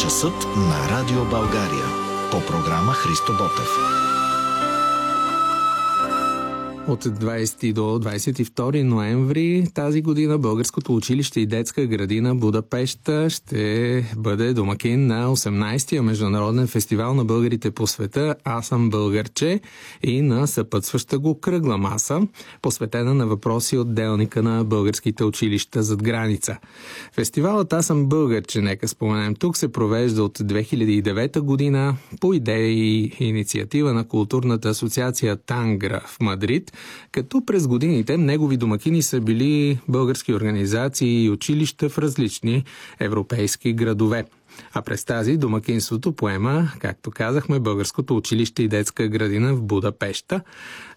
Часът на Радио България. По програма Христо Ботев. От 20 до 22 ноември тази година Българското училище и детска градина Будапеща ще бъде домакин на 18-я Международен фестивал на българите по света "Аз съм българче" и на съпътстваща го кръгла маса, посветена на въпроси от делника на българските училища зад граница. Фестивалът "Аз съм българче", нека споменем тук, се провежда от 2009 година по идея и инициатива на културната асоциация Тангра в Мадрид, като през годините негови домакини са били български организации и училища в различни европейски градове. А през тази домакинството поема, както казахме, Българското училище и детска градина в Будапеща.